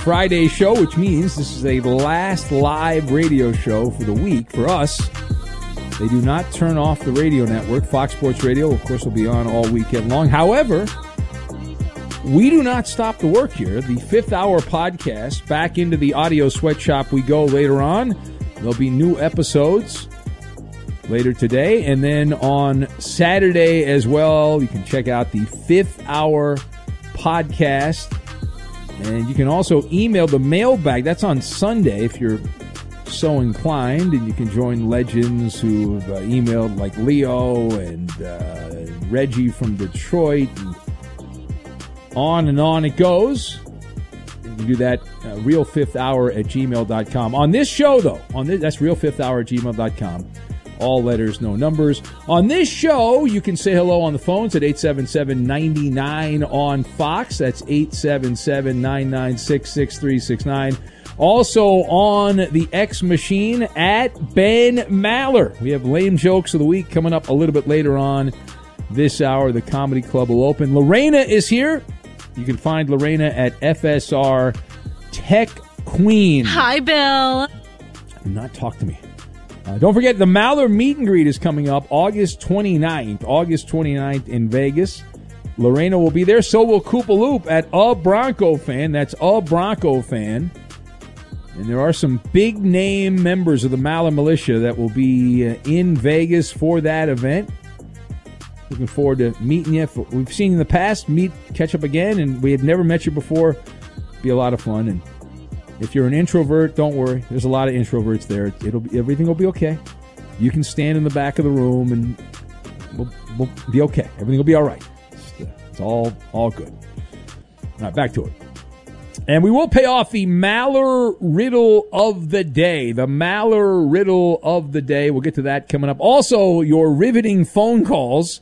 Friday show, which means this is a last live radio show for the week for us. They do not turn off the radio network. Fox Sports Radio, of course, will be on all weekend long. However, we do not stop the work here. The Fifth Hour podcast, back into the audio sweatshop we go later on. There'll be new episodes later today. And then on Saturday as well, you can check out the Fifth Hour podcast. And you can also email the mailbag. That's on Sunday if you're so inclined. And you can join legends who have emailed, like Leo and Reggie from Detroit. And on it goes. You can do that, realfifthhour@gmail.com. On this show, though, that's realfifthhour@gmail.com. All letters, no numbers. On this show, you can say hello on the phones at 877-99 on Fox. That's 877-996-6369. Also on the X machine at Ben Maller. We have lame jokes of the week coming up a little bit later on this hour. The Comedy Club will open. Lorena is here. You can find Lorena at FSR Tech Queen. Hi, Bill. Do not talk to me. Don't forget, the Maller Meet and Greet is coming up August 29th in Vegas. Lorena will be there. So will Koopa Loop at A Bronco Fan. That's A Bronco Fan. And there are some big-name members of the Maller Militia that will be in Vegas for that event. Looking forward to meeting you. We've seen you in the past. Catch up again, and we had never met you before. Be a lot of fun. And if you're an introvert, don't worry. There's a lot of introverts there. Everything will be okay. You can stand in the back of the room, and we'll be okay. Everything will be all right. It's all good. All right, back to it. And we will pay off the Maller Riddle of the Day. The Maller Riddle of the Day. We'll get to that coming up. Also, your riveting phone calls.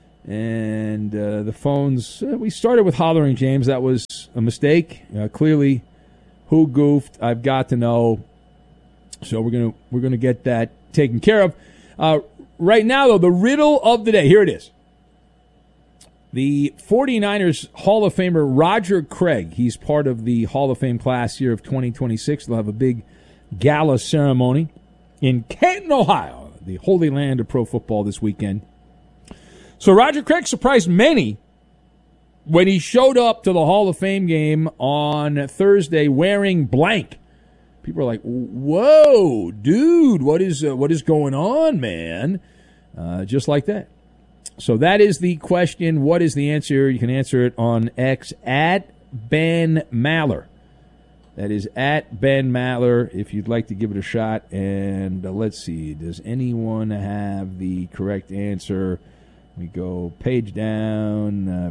And the phones, we started with Hollering James. That was a mistake. Clearly, who goofed? I've got to know. So we're gonna get that taken care of. Right now, though, the riddle of the day. Here it is. The 49ers Hall of Famer Roger Craig. He's part of the Hall of Fame class here of 2026. They'll have a big gala ceremony in Canton, Ohio, the holy land of pro football this weekend. So Roger Craig surprised many when he showed up to the Hall of Fame game on Thursday wearing blank. People are like, whoa, dude, what is going on, man? Just like that. So that is the question. What is the answer? You can answer it on X at Ben Maller. That is at Ben Maller if you'd like to give it a shot. And let's see, does anyone have the correct answer? We go page down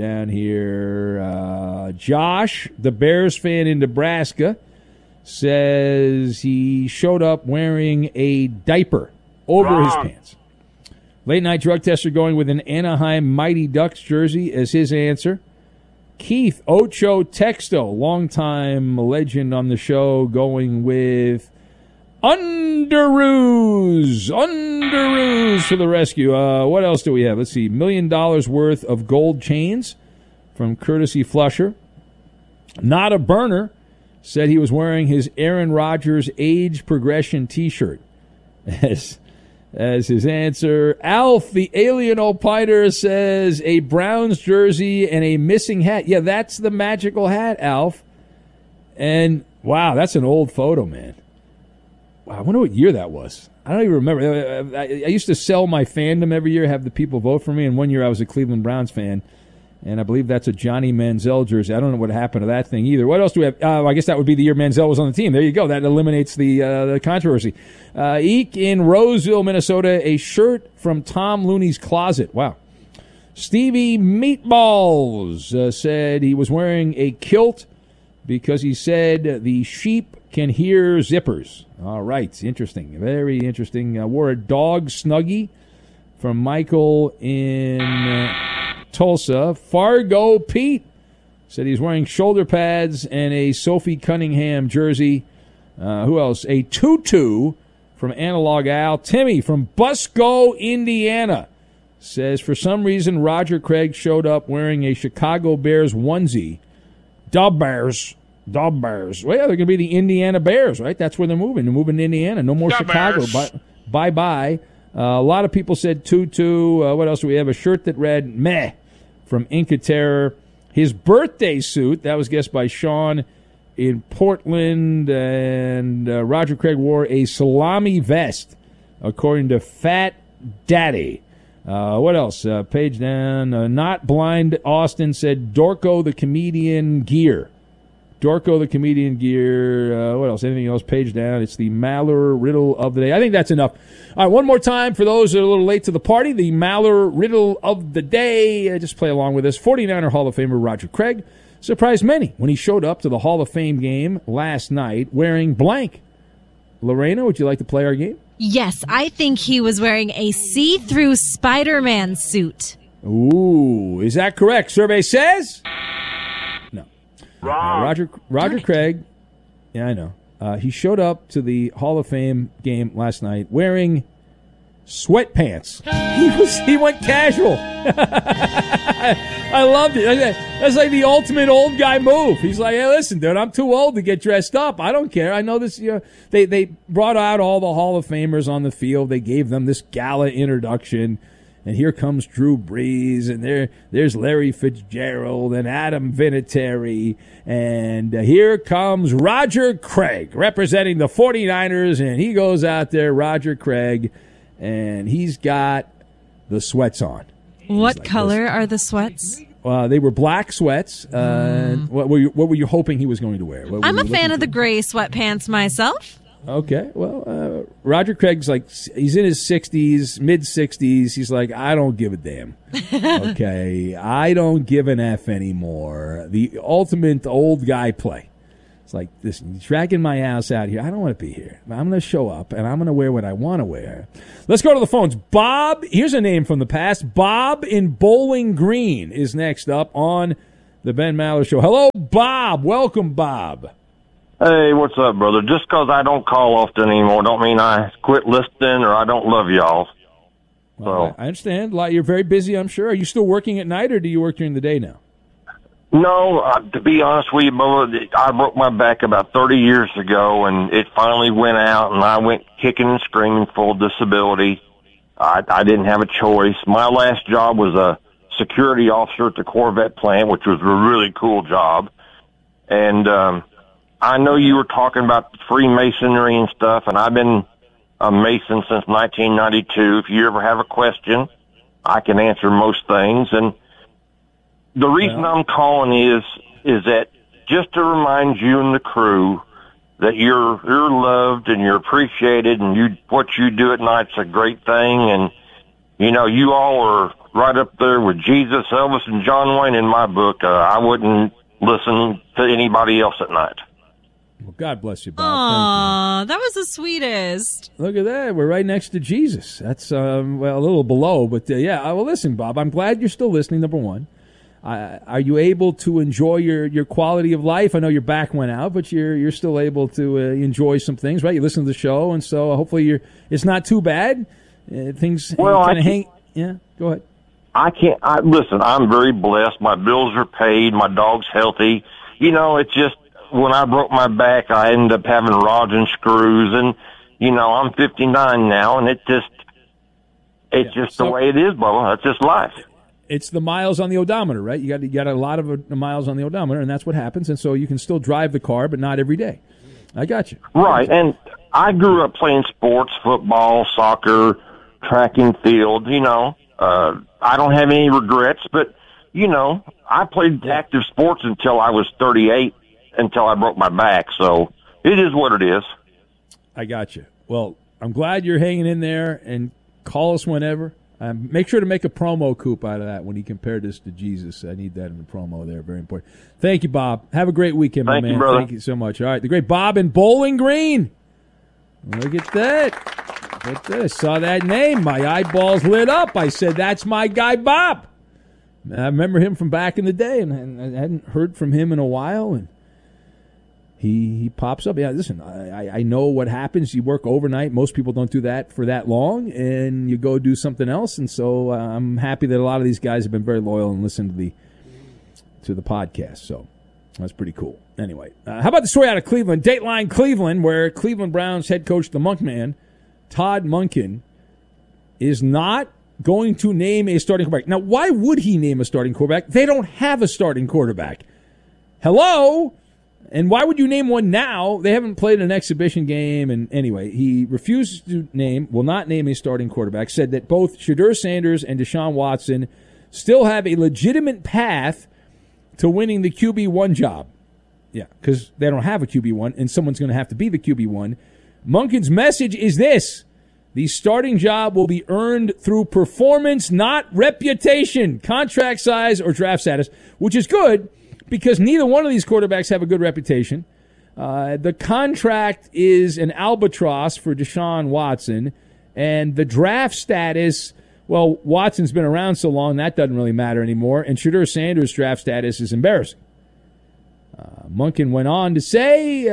here. Josh, the Bears fan in Nebraska, says he showed up wearing a diaper over his pants. Late night drug tester going with an Anaheim Mighty Ducks jersey as his answer. Keith Ocho Texto, longtime legend on the show, going with Underoos for the rescue. What else do we have? Let's see. $1 million worth of gold chains from Courtesy Flusher. Not a Burner said he was wearing his Aaron Rodgers age progression T-shirt as his answer. Alf, the alien opiner, says a Browns jersey and a missing hat. Yeah, that's the magical hat, Alf. And, wow, that's an old photo, man. Wow, I wonder what year that was. I don't even remember. I used to sell my fandom every year, have the people vote for me, and one year I was a Cleveland Browns fan, and I believe that's a Johnny Manziel jersey. I don't know what happened to that thing either. What else do we have? I guess that would be the year Manziel was on the team. There you go. That eliminates the controversy. Eek in Roseville, Minnesota, a shirt from Tom Looney's closet. Wow. Stevie Meatballs said he was wearing a kilt because he said the sheep can hear zippers. All right. Interesting. Very interesting. Wore a dog Snuggie from Michael in Tulsa. Fargo Pete said he's wearing shoulder pads and a Sophie Cunningham jersey. Who else? A tutu from Analog Al. Timmy from Busco, Indiana says for some reason Roger Craig showed up wearing a Chicago Bears onesie. Da Bears. The Bears. Well, yeah, they're going to be the Indiana Bears, right? That's where they're moving. They're moving to Indiana. No more The Chicago. Bears. Bye-bye. A lot of people said Tutu. What else do we have? A shirt that read, meh, from Inca Terror. His birthday suit, that was guessed by Sean in Portland, and Roger Craig wore a salami vest, according to Fat Daddy. What else? Page down. Not Blind Austin said Dorco the Comedian gear. Dorco the Comedian gear. What else? Anything else? Page down. It's the Maller Riddle of the Day. I think that's enough. All right, one more time for those that are a little late to the party. The Maller Riddle of the Day. Just play along with us. 49er Hall of Famer Roger Craig surprised many when he showed up to the Hall of Fame game last night wearing blank. Lorena, would you like to play our game? Yes, I think he was wearing a see-through Spider-Man suit. Ooh, is that correct? Survey says? No. Wrong. Roger Craig, yeah, I know. He showed up to the Hall of Fame game last night wearing sweatpants. He went casual. I loved it. That's like the ultimate old guy move. He's like, hey, listen, dude, I'm too old to get dressed up. I don't care. I know this. They brought out all the Hall of Famers on the field. They gave them this gala introduction. And here comes Drew Brees, and there's Larry Fitzgerald and Adam Vinatieri. And here comes Roger Craig representing the 49ers, and he goes out there, Roger Craig, and he's got the sweats on. What like, color are the sweats? They were black sweats. What were you hoping he was going to wear? I'm a fan of the gray sweatpants myself. Okay, well, Roger Craig's like, he's in his 60s, mid-60s. He's like, I don't give a damn. Okay, I don't give an F anymore. The ultimate old guy play. It's like, listen, you're dragging my ass out here. I don't want to be here. I'm going to show up, and I'm going to wear what I want to wear. Let's go to the phones. Bob, here's a name from the past. Bob in Bowling Green is next up on the Ben Maller Show. Hello, Bob. Welcome, Bob. Hey, what's up, brother? Just 'cause I don't call often anymore don't mean I quit listening or I don't love y'all. Well, I understand. You're very busy, I'm sure. Are you still working at night, or do you work during the day now? No, to be honest with you, Bubba, I broke my back about 30 years ago, and it finally went out, and I went kicking and screaming, full disability. I didn't have a choice. My last job was a security officer at the Corvette plant, which was a really cool job. And I know you were talking about Freemasonry and stuff, and I've been a Mason since 1992. If you ever have a question, I can answer most things. And the reason I'm calling is that just to remind you and the crew that you're loved and you're appreciated, and what you do at night's a great thing. And you know, you all are right up there with Jesus, Elvis, and John Wayne in my book. I wouldn't listen to anybody else at night. Well, God bless you, Bob. Aw, that was the sweetest. Look at that. We're right next to Jesus. That's, a little below. But, yeah, well, listen, Bob, I'm glad you're still listening, number one. Are you able to enjoy your quality of life? I know your back went out, but you're still able to enjoy some things, right? You listen to the show, and so hopefully it's not too bad. Things kind of hang. Yeah, go ahead. Listen, I'm very blessed. My bills are paid. My dog's healthy. You know, it's just, when I broke my back, I ended up having rods and screws, and you know, I'm 59 now, and it's just the way it is, Bubba. That's just life. It's the miles on the odometer, right? You got a lot of miles on the odometer, and that's what happens. And so you can still drive the car, but not every day. I got you. Right, and I grew up playing sports, football, soccer, track and field. You know, I don't have any regrets, but you know, I played active sports until I was 38. Until I broke my back, so it is what it is. I got you. Well, I'm glad you're hanging in there, and call us whenever. Make sure to make a promo coup out of that when he compared this to Jesus. I need that in the promo there. Very important. Thank you, Bob. Have a great weekend, my man. Thank you, brother. Thank you so much. All right, the great Bob in Bowling Green. Look at that. Look at this. Saw that name. My eyeballs lit up. I said, that's my guy, Bob. I remember him from back in the day, and I hadn't heard from him in a while, and He pops up. Yeah, listen, I know what happens. You work overnight. Most people don't do that for that long, and you go do something else. And so I'm happy that a lot of these guys have been very loyal and listened to the podcast. So That's pretty cool. Anyway, how about the story out of Cleveland? Dateline Cleveland, where Cleveland Browns head coach, the Monkman, Todd Monken, is not going to name a starting quarterback. Now, why would he name a starting quarterback? They don't have a starting quarterback. Hello? And why would you name one now? They haven't played an exhibition game. And anyway, he refuses to will not name a starting quarterback, said that both Shedeur Sanders and Deshaun Watson still have a legitimate path to winning the QB1 job. Yeah, because they don't have a QB1, and someone's going to have to be the QB1. Monken's message is this: the starting job will be earned through performance, not reputation, contract size, or draft status, which is good because neither one of these quarterbacks have a good reputation. The contract is an albatross for Deshaun Watson, and the draft status, well, Watson's been around so long, that doesn't really matter anymore, and Shedeur Sanders' draft status is embarrassing. Monken went on to say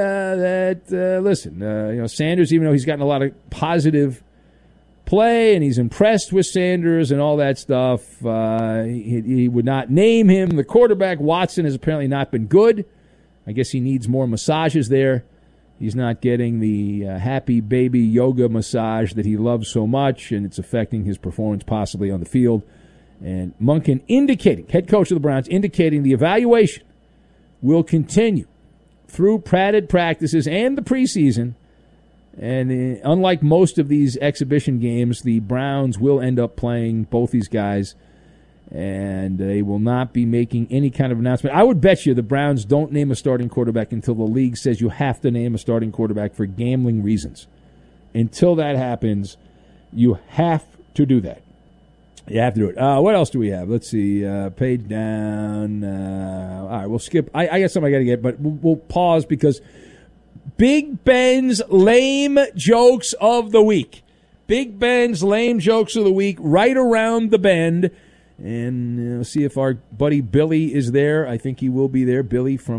listen, Sanders, even though he's gotten a lot of positive play and he's impressed with Sanders and all that stuff, he would not name him the quarterback. Watson has apparently not been good. I guess he needs more massages there. He's not getting the happy baby yoga massage that he loves so much, and it's affecting his performance possibly on the field. And Monken indicating, head coach of the Browns, indicating the evaluation will continue through padded practices and the preseason. And unlike most of these exhibition games, the Browns will end up playing both these guys, and they will not be making any kind of announcement. I would bet you the Browns don't name a starting quarterback until the league says you have to name a starting quarterback for gambling reasons. Until that happens, you have to do that. You have to do it. What else do we have? Let's see. Page down. All right, we'll skip. I got something I got to get, but we'll pause because Big Ben's lame jokes of the week. Big Ben's lame jokes of the week right around the bend. And see if our buddy Billy is there. I think he will be there. Billy from